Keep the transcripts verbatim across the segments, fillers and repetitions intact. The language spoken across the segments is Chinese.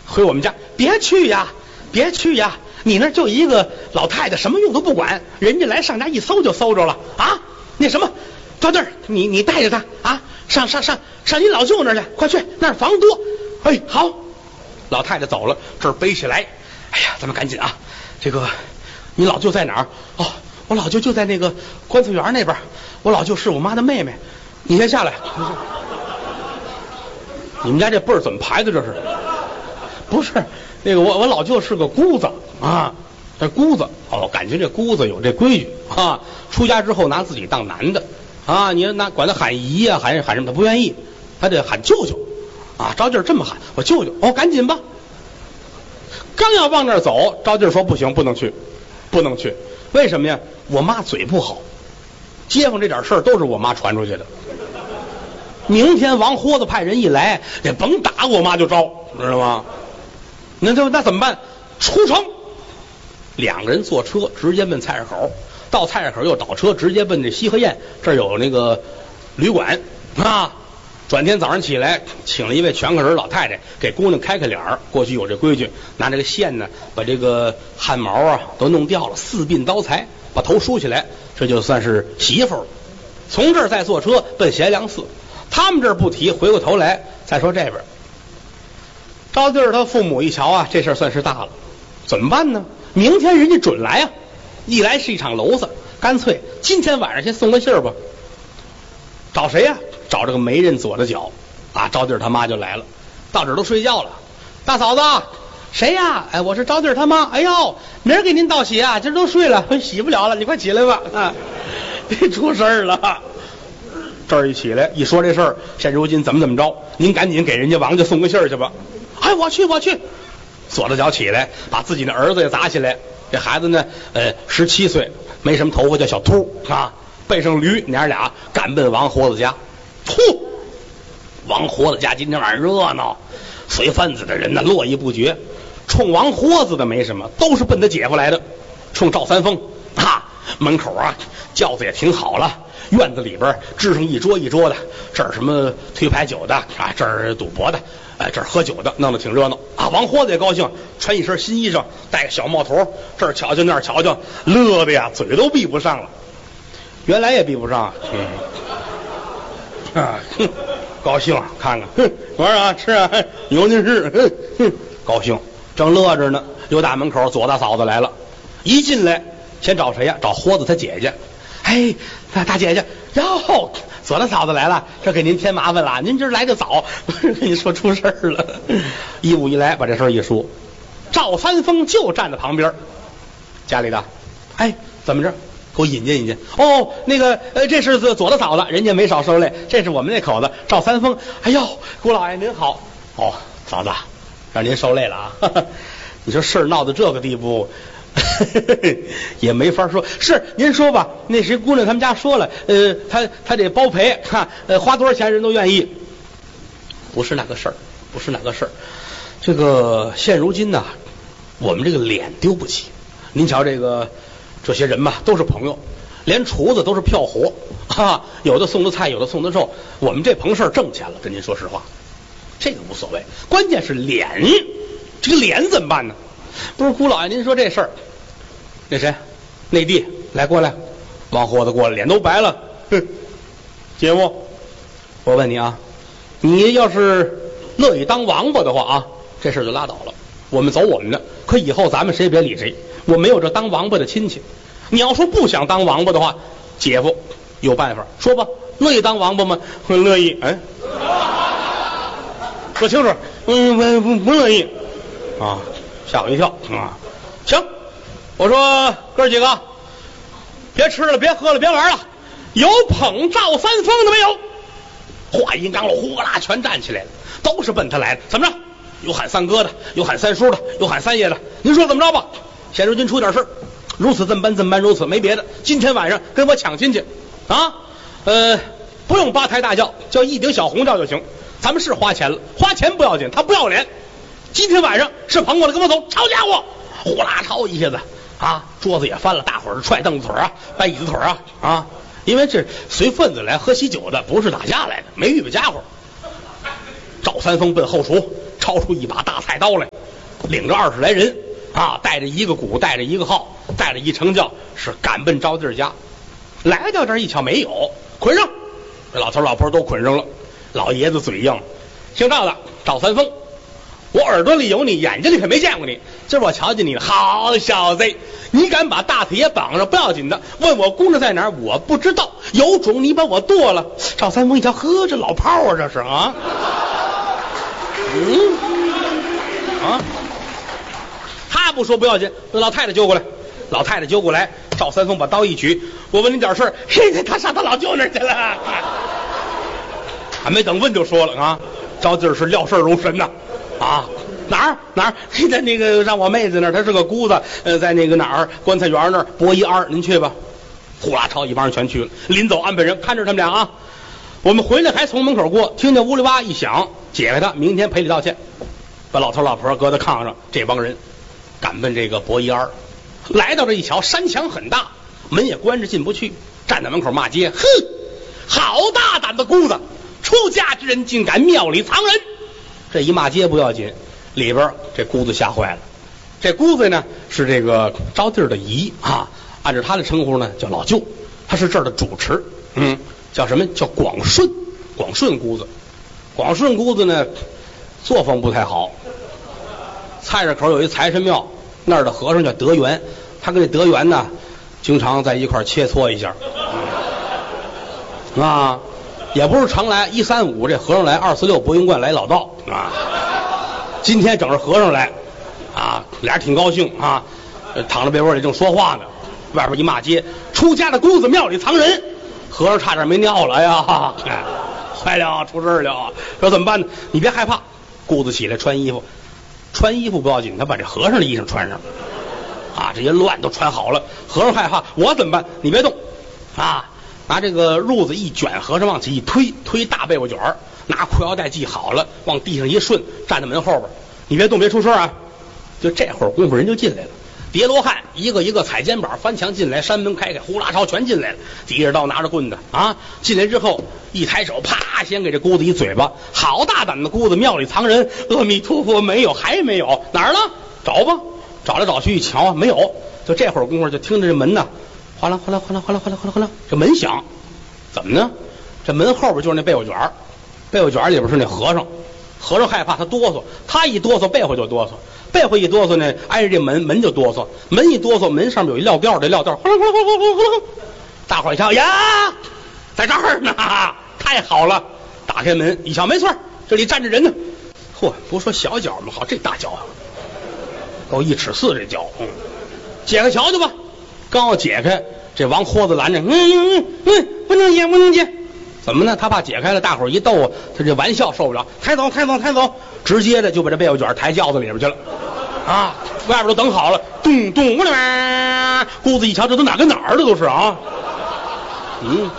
回我们家，别去呀，别去呀，你那就一个老太太，什么用都不管，人家来上家一搜就搜着了啊！那什么，到这儿，你你带着他啊，上上上上你老舅那儿去，快去，那儿房多。哎，好，老太太走了，这儿背起来，哎呀，咱们赶紧啊，这个你老舅在哪儿？哦，我老舅就在那个观翠园那边，我老舅是我妈的妹妹，你先下来。你们家这辈儿怎么排的？这是？不是那个我我老舅是个姑子啊，这姑子哦，感觉这姑子有这规矩啊。出家之后拿自己当男的啊，你拿管他喊姨呀、啊，喊喊什么他不愿意，他得喊舅舅啊。招弟这么喊，我舅舅哦，赶紧吧。刚要往那儿走，招弟说不行，不能去，不能去。为什么呀？我妈嘴不好，街坊这点事儿都是我妈传出去的。明天王豁子派人一来，这甭打我妈就招，知道吗？那就那怎么办？出城，两个人坐车直接奔菜市口，到菜市口又倒车，直接奔这西河堰，这儿有那个旅馆啊。转天早上起来，请了一位全客人老太太给姑娘开开脸儿。过去有这规矩，拿这个线呢，把这个汗毛啊都弄掉了，四鬓刀裁，把头梳起来，这就算是媳妇儿。从这儿再坐车奔贤良寺。他们这儿不提，回过头来再说这边。招弟儿他父母一瞧啊，这事儿算是大了，怎么办呢？明天人家准来啊，一来是一场娄子，干脆今天晚上先送个信儿吧。找谁呀、啊？找这个媒人左的脚啊！招弟儿他妈就来了，到这儿都睡觉了。大嫂子，谁呀？哎，我是招弟儿他妈。哎呦，明儿给您道喜啊，今儿都睡了，洗不了了，你快起来吧啊！别出事儿了。这儿一起来一说这事儿，现如今怎么怎么着，您赶紧给人家王家送个信儿去吧。哎，我去我去。左着脚起来，把自己的儿子也砸起来。这孩子呢，呃，十七岁，没什么头发，叫小秃啊，背上驴，娘俩赶奔王豁子家。呼，王豁子家今天晚上热闹，随份子的人呢络绎不绝。冲王豁子的没什么，都是奔他姐夫来的。冲赵三丰啊，门口啊轿子也停好了。院子里边支上一桌一桌的，这儿什么推牌九的啊，这儿赌博的，哎，这儿喝酒的，弄得挺热闹啊。王豁子也高兴，穿一身新衣裳，戴个小帽头，这儿瞧瞧那儿瞧瞧，乐的呀嘴都闭不上了。原来也闭不上，嗯，啊，哼，高兴啊，看看，哼，玩啊，吃啊，有那是，哼哼，高兴，正乐着呢。刘大门口左大嫂子来了，一进来先找谁呀？找豁子他姐姐。哎，大姐姐，哟，左大嫂子来了，这给您添麻烦了。您今儿来的早，跟你说出事儿了。一五一来把这事儿一说，赵三丰就站在旁边，家里的，哎，怎么着？给我引荐引荐。哦，那个，呃，这是左大嫂子，人家没少受累。这是我们那口子赵三丰。哎呦，姑老爷您好。哦，嫂子，让您受累了啊。你说事儿闹到这个地步。也没法说，是您说吧。那谁姑娘他们家说了，呃，他他得包赔，哈，呃，花多少钱人都愿意。不是那个事儿，不是那个事儿。这个现如今呢，我们这个脸丢不起。您瞧这个这些人吧，都是朋友，连厨子都是票活啊，有的送的菜，有的送的肉。我们这棚事儿挣钱了，跟您说实话，这个无所谓，关键是脸，这个脸怎么办呢？不是姑老爷，您说这事儿，那谁，内地来过来，王豁子过来，脸都白了。哼，姐夫，我问你啊，你要是乐意当王八的话啊，这事就拉倒了，我们走我们的。可以后咱们谁也别理谁，我没有这当王八的亲戚。你要说不想当王八的话，姐夫有办法，说吧，乐意当王八吗？乐意。哎，说清楚。嗯，不不不乐意啊。吓我一跳啊！行，我说哥几个，别吃了，别喝了，别玩了，有捧赵三丰的没有？话音刚落，呼啦全站起来了，都是奔他来的。怎么着？有喊三哥的，有喊三叔的，有喊三爷的。您说怎么着吧？现如今出点事，如此这么般，这么般如此，没别的。今天晚上跟我抢亲戚啊！呃，不用八抬大轿，叫一顶小红轿就行。咱们是花钱了，花钱不要紧，他不要脸。今天晚上是朋友的，跟我走！抄家伙，呼啦抄一下子啊，桌子也翻了，大伙儿踹凳子腿啊，掰椅子腿啊啊！因为这随份子来喝喜酒的，不是打架来的，没预备家伙。赵三丰奔后厨抄出一把大菜刀来， 领着二十来人啊，带着一个鼓，带着一个号，带着一乘轿，是赶奔招娣家。来到这儿一瞧没有，捆上，这老头老婆都捆上了。老爷子嘴硬，姓赵的赵三丰，我耳朵里有你，眼睛里可没见过你，今儿我瞧见你了，好小子，你敢把大太爷绑上不要紧的，问我姑娘在哪儿，我不知道，有种你把我剁了。赵三丰一瞧，呵，这老炮啊，这是啊，嗯啊，他不说不要紧，把老太太揪过来，老太太揪过来，赵三丰把刀一举，我问你点事儿，嘿，他上他老舅那儿去了。还没等问就说了啊，招娣是料事如神呐，啊，哪儿哪儿，在那个让我妹子那儿，她是个姑子，呃，在那个哪儿棺材园那儿博一二，您去吧。呼啦超一帮人全去了，临走安排人看着他们俩啊。我们回来还从门口过，听见屋里哇一响，解开他，明天赔礼道歉。把老头老婆搁在炕上，这帮人赶奔这个博一二。来到这一瞧，山墙很大，门也关着进不去，站在门口骂街，哼，好大胆的姑子，出家之人竟敢庙里藏人。这一骂街不要紧，里边这姑子吓坏了。这姑子呢是这个招娣的姨啊，按照他的称呼呢叫老舅，他是这儿的主持，嗯，叫什么叫广顺，广顺姑子。广顺姑子呢作风不太好，菜市口有一财神庙，那儿的和尚叫德元，他跟这德元呢经常在一块切磋一下啊，也不是常来，一三五这和尚来，二四六博云观来老道啊。今天整着和尚来啊，俩人挺高兴啊，躺在被窝里正说话呢，外边一骂街，出家的姑子庙里藏人，和尚差点没尿了，哎呀，哎，坏了，出事了，说怎么办呢？你别害怕，姑子起来穿衣服，穿衣服不要紧，他把这和尚的衣裳穿上啊，这些乱都穿好了，和尚害怕，我怎么办？你别动啊，拿这个褥子一卷，和尚往起一推，推大被窝卷儿，拿裤腰带系好了，往地上一顺，站在门后边，你别动，别出声啊！就这会儿功夫，人就进来了，叠罗汉一个一个踩肩膀翻墙进来，山门开开，呼啦超全进来了，提着刀拿着棍子啊，进来之后一抬手，啪，先给这姑子一嘴巴，好大胆的姑子，庙里藏人，阿弥陀佛，没有，还没有，哪儿呢？找吧，找来找去一瞧，没有。就这会儿功夫，就听着这门呢，哗啦哗啦哗啦哗啦哗啦哗啦哗啦，这门响，怎么呢？这门后边就是那被窝卷儿，被窝卷里边是那和尚，和尚害怕，他哆嗦，他一哆嗦，被窝就哆嗦，被窝一哆嗦呢，挨着这门，门就哆嗦，门一哆嗦，门上面有一撂吊，这撂吊，哗啦哗啦哗啦哗啦，大伙儿一瞧，呀，在这儿呢，太好了！打开门一瞧，没错，这里站着人呢。嚯，不说小脚吗？好，这大脚啊，够一尺四这脚，嗯，解开瞧瞧吧。刚要解开，这王豁子拦着，嗯嗯嗯嗯，不能解，不能解。怎么呢？他怕解开了，大伙儿一逗，他这玩笑受不了，抬走，抬走，抬走，直接的就把这被窝卷抬轿子里边去了。啊，外边都等好了，咚咚，姑子一瞧，这都哪跟哪儿的都是啊，嗯。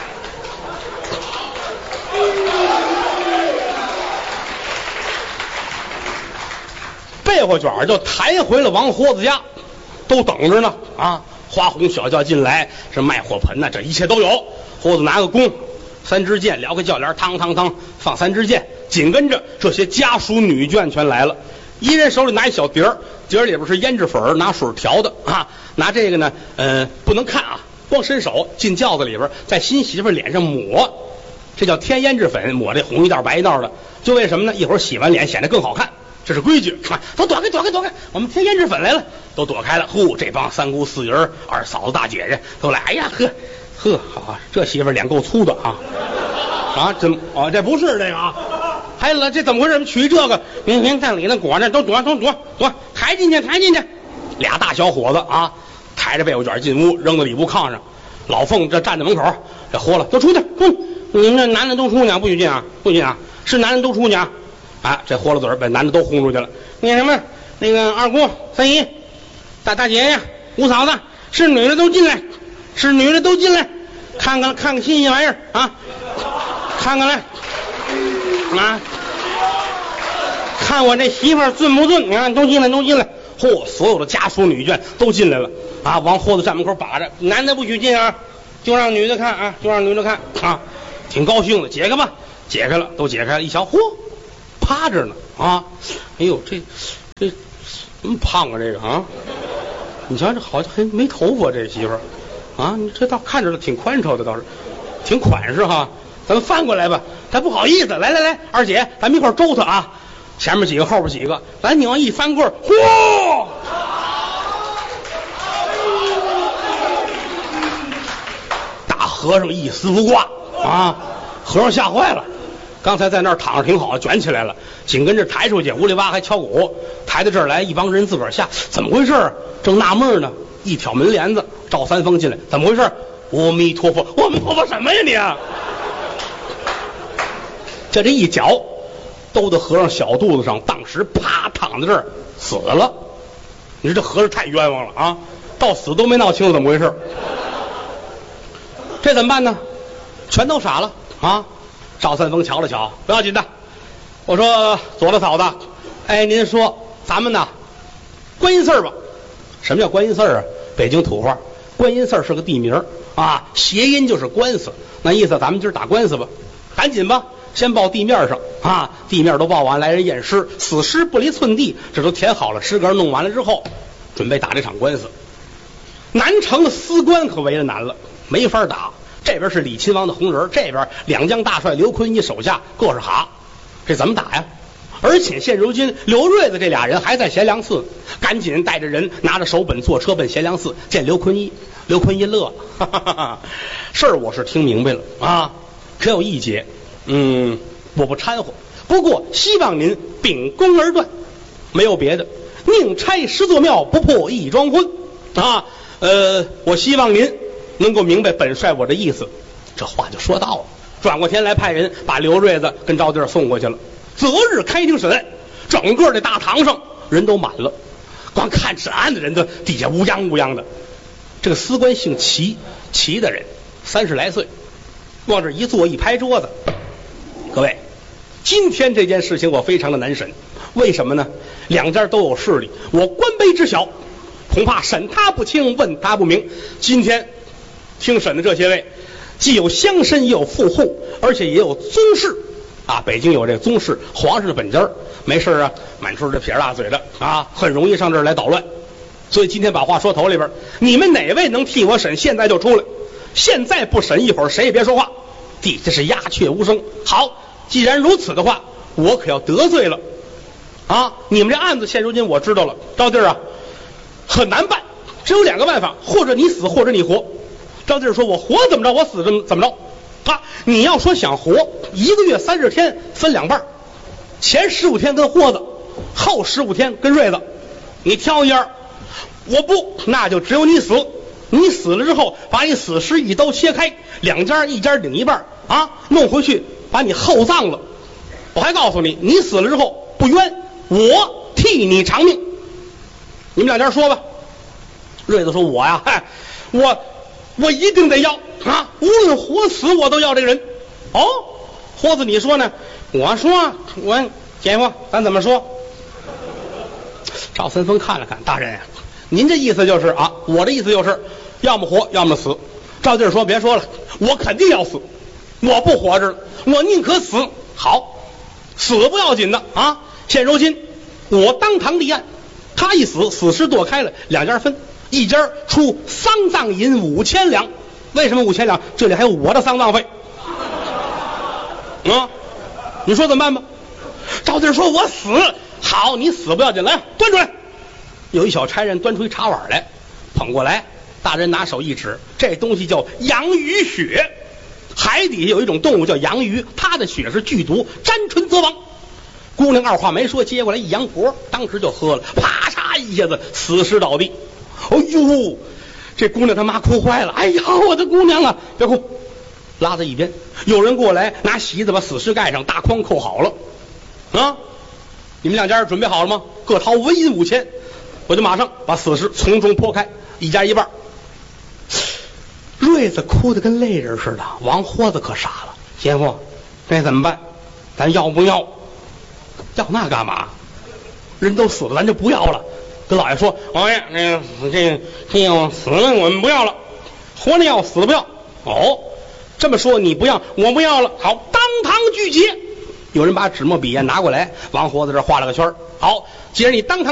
被窝卷就抬回了王豁子家，都等着呢啊！花红小轿进来，这卖火盆呢，这一切都有。豁子拿个弓，三支箭，撩开轿帘，嘡嘡嘡，放三支箭。紧跟着这些家属女眷全来了，一人手里拿一小碟儿，碟儿里边是胭脂粉，拿水调的啊。拿这个呢，呃，不能看啊，光伸手进轿子里边，在新媳妇脸上抹，这叫添胭脂粉，抹这红一道白一道的，就为什么呢？一会儿洗完脸显得更好看。这是规矩，看都躲开躲开躲开，我们添胭脂粉来了，都躲开了。呼，这帮三姑四姨儿、二嫂子大姐姐都来，哎呀呵呵，好，这媳妇脸够粗的啊啊，真哦，这不是这个啊，还有这怎么回事？取这个，您您看里那裹着，都躲都躲躲，抬进去抬进去，俩大小伙子啊，抬着被窝卷进屋，扔到里屋炕上。老凤这站在门口，这豁了，都出去，嗯，你们这男的都出去啊，不许进啊，不许进啊，是男的都出去啊。啊，这豁了嘴把男的都轰出去了。那什么，那个二姑、三姨、大大姐姐、五嫂子，是女的都进来，是女的都进来，看看看看新鲜玩意儿啊，看看来啊，看我这媳妇儿俊不俊？你看都进来，都进来。嚯，所有的家属女眷都进来了啊！王豁子站门口把着，男的不许进啊，就让女的看啊，就让女的看啊，挺高兴的。解开吧，解开了，都解开了，一瞧，嚯！趴着呢啊！哎呦，这这这么胖啊这个啊！你瞧这好像还没头发这媳妇儿啊，你这倒看着挺宽敞的，倒是挺款式哈。咱们翻过来吧，他不好意思，来来来，二姐，咱们一块儿周他啊。前面几个，后边几个，来，你往一翻棍儿，嚯！大和尚一丝不挂啊，和尚吓坏了。刚才在那儿躺着挺好，卷起来了，紧跟着抬出去，屋里哇还敲鼓，抬到这儿来，一帮人自个儿下，怎么回事？正纳闷呢，一挑门帘子，赵三丰进来，怎么回事？阿弥陀佛，阿弥陀佛什么呀你啊？这这一脚兜到和尚小肚子上，当时啪躺在这儿死了。你说这和尚太冤枉了啊，到死都没闹清楚怎么回事。这怎么办呢？全都傻了啊！赵三丰瞧了瞧，不要紧的。我说左大嫂子，哎，您说咱们呢，观音寺吧？什么叫观音寺啊？北京土话，观音寺是个地名啊，谐音就是官司，那意思咱们今儿打官司吧，赶紧吧。先报地面上啊，地面都报完，来人验尸，死尸不离寸地，这都填好了，尸格弄完了之后，准备打这场官司。南城的司官可为了难了，没法打。这边是李亲王的红人，这边两江大帅刘坤一手下各是哈，这怎么打呀？而且现如今刘瑞子这俩人还在贤良寺，赶紧带着人拿着手本坐车奔贤良寺见刘坤一。刘坤一乐了，哈哈哈哈，事儿我是听明白了啊，可有一节。嗯，我不掺和，不过希望您秉公而断，没有别的，宁拆十座庙，不破一桩婚啊。呃，我希望您能够明白本帅我的意思。这话就说到了，转过天来派人把刘瑞子跟招弟送过去了。择日开庭审，整个这大堂上人都满了，光看审案的人都底下乌泱乌泱的。这个司官姓齐，齐的人三十来岁，往这一坐一拍桌子。各位，今天这件事情我非常的难审，为什么呢？两家都有势力，我官卑之小，恐怕审他不清，问他不明。今天听审的这些位，既有乡绅，也有富户，而且也有宗室啊。北京有这个宗室，皇室的本家，没事啊，满处这撇大嘴的啊，很容易上这儿来捣乱。所以今天把话说头里边，你们哪位能替我审？现在就出来，现在不审，一会儿谁也别说话。底下是鸦雀无声。好，既然如此的话，我可要得罪了啊！你们这案子现如今我知道了，招弟啊，很难办，只有两个办法，或者你死，或者你活。招弟说：“我活怎么着，我死怎么怎么着啊？你要说想活，一个月三十天分两半，前十五天跟豁子，后十五天跟瑞子，你挑一样。我不，那就只有你死。你死了之后，把你死尸一刀切开，两家一家领一半啊，弄回去把你厚葬了。我还告诉你，你死了之后不冤，我替你偿命。你们两家说吧。”瑞子说：“我呀，嗨，我我一定得要啊，无论活死我都要这个人。”哦，豁子你说呢？我说我姐夫，咱怎么说？赵三丰看了看，大人，您这意思就是啊，我的意思就是要么活，要么死。赵弟说：“别说了，我肯定要死，我不活着了，我宁可死。好，死不要紧的啊。现如今我当堂立案，他一死，死尸剁开了，两家分，一家出丧葬银五千两。为什么五千两？这里还有我的丧葬费啊！你说怎么办吧？”赵弟说：“我死。”好，你死不要紧，来端出来。有一小差人端出一茶碗来，捧过来，大人拿手一指，这东西叫洋鱼血。海底下有一种动物叫洋鱼，它的血是剧毒，沾唇则亡。姑娘二话没说，接过来一扬脖，当时就喝了，啪嚓一下子死尸倒地。哎呦，这姑娘他妈哭坏了，哎呀，我的姑娘啊，别哭，拉在一边。有人过来拿席子把死尸盖上，大筐扣好了啊。你们两家准备好了吗？各掏纹银五千，我就马上把死尸从中剖开，一家一半。瑞子哭得跟泪人似的，王豁子可傻了。姐夫，这怎么办？咱要不要？要那干嘛？人都死了，咱就不要了。跟老爷说：“老爷，那个这这要死了，我们不要了；活着要，死了不要。”哦，这么说你不要，我不要了。好，当堂拒绝。有人把纸墨笔砚拿过来，王豁子这画了个圈。好，既然你当堂